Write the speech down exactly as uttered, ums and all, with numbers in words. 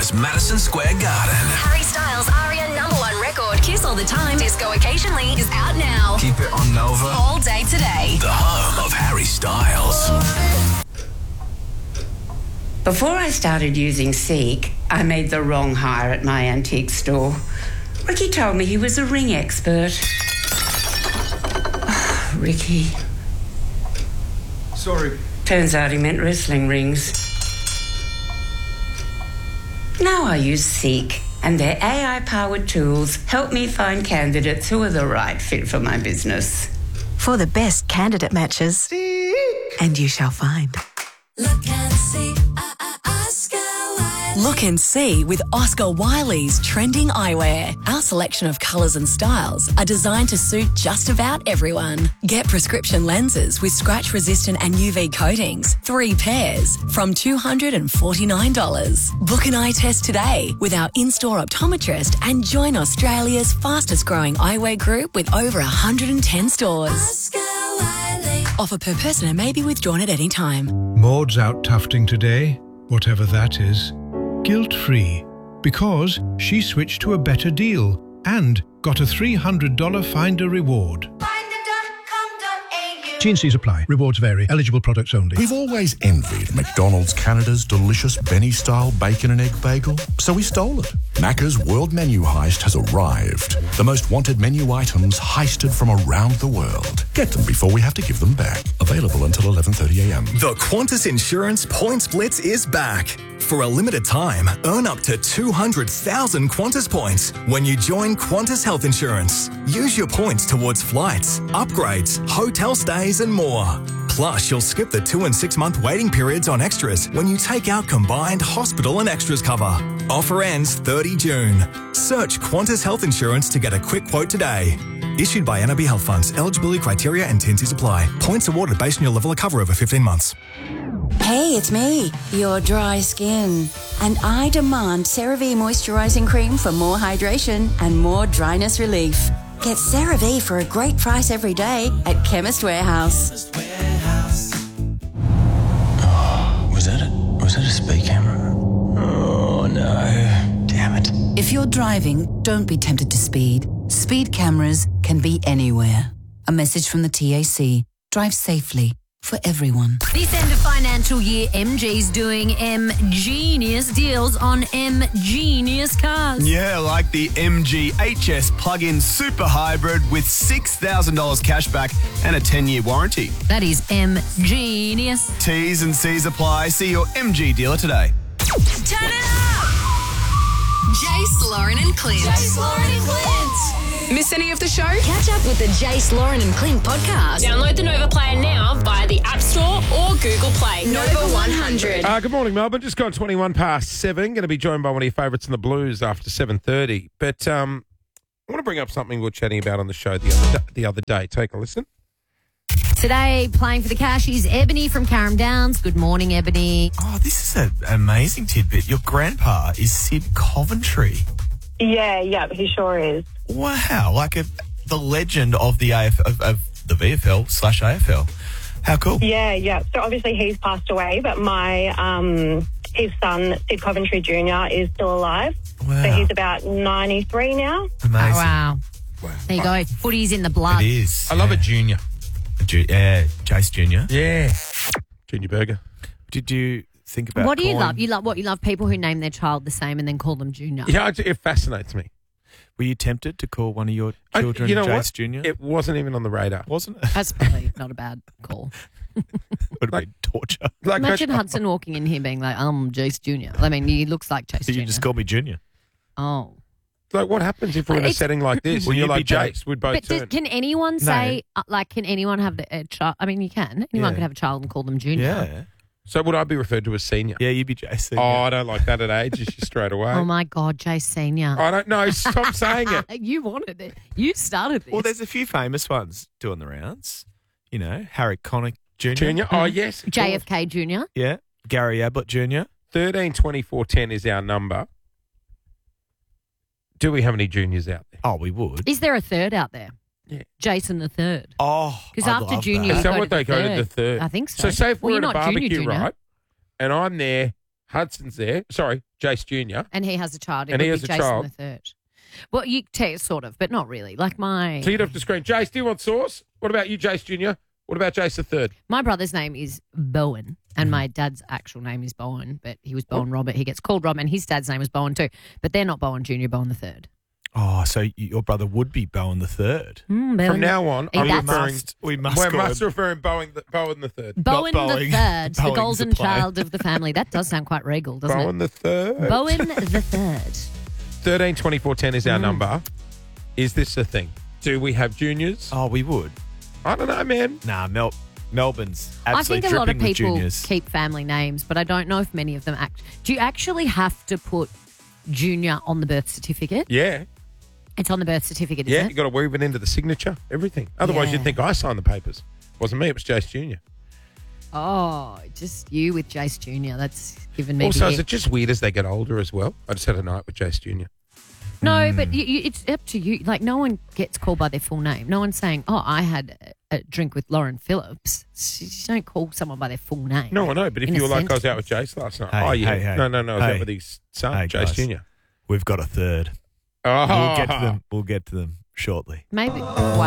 Melbourne's Madison Square Garden. Harry Styles' Aria number one record, Kiss All the Time, Disco Occasionally, is out now. Keep it on Nova. All day today. The home of Harry Styles. Before I started using Seek, I made the wrong hire at my antique store. Ricky told me he was a ring expert. Oh, Ricky. Sorry. Turns out he meant wrestling rings. Now I use Seek, and their A I-powered tools help me find candidates who are the right fit for my business. For the best candidate matches, Seek. And you shall find. Look and see, uh, uh, Oscar Wiley. Look and see with Oscar Wiley's trending eyewear. Our selection of colours and styles are designed to suit just about everyone. Get prescription lenses with scratch-resistant and U V coatings, three pairs, from two hundred forty-nine dollars. Book an eye test today with our in-store optometrist and join Australia's fastest-growing eyewear group with over one hundred ten stores. Oscar Wiley. Offer per person and may be withdrawn at any time. Maud's out tufting today, whatever that is, guilt-free, because she switched to a better deal and got a three hundred dollars Finder reward. T and C's apply. Rewards vary. Eligible products only. We've always envied McDonald's Canada's delicious Benny-style bacon and egg bagel, so we stole it. Macca's World Menu Heist has arrived. The most wanted menu items heisted from around the world. Get them before we have to give them back. Available until eleven thirty a m. The Qantas Insurance Points Blitz is back. For a limited time, earn up to two hundred thousand Qantas points when you join Qantas Health Insurance. Use your points towards flights, upgrades, hotel stays and more. Plus, you'll skip the two and six month waiting periods on extras when you take out combined hospital and extras cover. Offer ends thirty June. Search Qantas Health Insurance to get a quick quote today. Issued by N I B Health Funds. Eligibility criteria and T and Cs apply. Points awarded based on your level of cover over fifteen months. Hey, it's me, your dry skin. And I demand CeraVe Moisturising Cream for more hydration and more dryness relief. Get CeraVe for a great price every day at Chemist Warehouse. Oh, was that a, was that a speed camera? Oh, no. Damn it. If you're driving, don't be tempted to speed. Speed cameras can be anywhere. A message from the T A C. Drive safely. For everyone. This end of financial year, M G's doing M-Genius deals on M-Genius cars. Yeah, like the M G H S plug-in super hybrid with six thousand dollars cash back and a ten-year warranty. That is M-Genius. T's and C's apply. See your M G dealer today. Turn it up! Jace, Lauren and Clint. Jace, Lauren and Clint. Miss any of the show? Catch up with the Jace, Lauren and Clint podcast. Download the Nova Player now via the App Store or Google Play. Nova one hundred. Uh, good morning, Melbourne. Just gone twenty-one past seven. Going to be joined by one of your favourites in the Blues after seven thirty. But um, I want to bring up something we were chatting about on the show the other, the other day. Take a listen. Today, playing for the cash is Ebony from Carrum Downs. Good morning, Ebony. Oh, this is an amazing tidbit. Your grandpa is Sid Coventry. Yeah, yeah, he sure is. Wow, like a, the legend of the A F of, of the V F L slash A F L. How cool. Yeah, yeah. So obviously he's passed away, but my um, his son, Sid Coventry Junior, is still alive. Wow. So he's about ninety-three now. Amazing. Oh, wow. wow. There you go. Footy's in the blood. It is. I love a junior. A ju- yeah, Jace Junior Yeah. Junior Burger. Did you think about What do you calling- love? You love what? You love people who name their child the same and then call them Junior. Yeah, it, it fascinates me. Were you tempted to call one of your children I, you know Jace what? Junior? It wasn't even on the radar. Wasn't it? That's probably not a bad call. Would have been torture. Like Imagine Hudson walking in here being like, I'm Jace Junior I mean, he looks like Jace So Junior you just call me Junior. Oh. Like, what happens if we're in a It's- setting like this Well, and you're you'd like be Jace? We'd both But does, turn. can anyone say, uh, like, can anyone have the, a child? I mean, you can. Anyone Yeah. could have a child and call them Junior. Yeah. So would I be referred to as senior? Yeah, you'd be Jace. Oh, I don't like that at age. Just straight away. Oh, my God, Jace Senior I don't know. Stop saying it. You wanted it. You started this. Well, there's a few famous ones doing the rounds. You know, Harry Connick Junior Junior? Oh, yes. of J F K Junior Yeah. Gary Ablett Junior thirteen twenty-four ten is our number. Do we have any juniors out there? Oh, we would. Is there a third out there? Yeah. Jason the third. Oh, Because I'd after love junior, that. Is that you go what to the they go to the third? I think so. So say if Well, we're you're at a not junior, barbecue, junior. right, and I'm there Hudson's there. Sorry, Jace Junior And he has a child. It And would he be has a Jason child. the third. Well, you take sort of, but not really. Like my So you'd have to scream, Jace, do you want sauce? What about you, Jace Junior? What about Jace the third? my brother's name is Bowen, and Mm-hmm. my dad's actual name is Bowen, but he was Bowen Robert. He gets called Rob, and his dad's name was Bowen too. But they're not Bowen Junior, Bowen the third. Oh, so y- your brother would be Bowen the third. Mm, Bowen From now on, Hey, I'm that's- referring. Must- we must We're call must him- referring Bowen the, Bowen the third. Bowen the Boeing. third, the Boeing's golden the player. child of the family. That does sound quite regal, doesn't Bowen it? the third. Bowen the third. thirteen twenty-four ten is our Mm. number. Is this a thing? Do we have juniors? Oh, we would. I don't know, man. Nah, Mel- Melbourne's I absolutely think a lot of dripping with people juniors. keep family names, but I don't know if many of them act. Do you actually have to put Junior on the birth certificate? Yeah. It's on the birth certificate, Yeah, isn't you it? got to weave it into the signature, everything. Otherwise, Yeah. you'd think I signed the papers. Wasn't me, it was Jace Junior Oh, just you with Jace Junior That's given me Also, the is it just weird as they get older as well? I just had a night with Jace Junior No, but you, you, it's up to you. Like, no one gets called by their full name. No one's saying, oh, I had a, a drink with Lauren Phillips. You just don't call someone by their full name. No, I know, but if in you a were like, I was out sentence. with Jace last night. Hey, oh, yeah. hey, hey. No, no, no. I was Hey. out with his son, Hey, Jace guys. Junior We've got a third. Oh. We'll get to them. We'll get to them shortly. Maybe. Wow.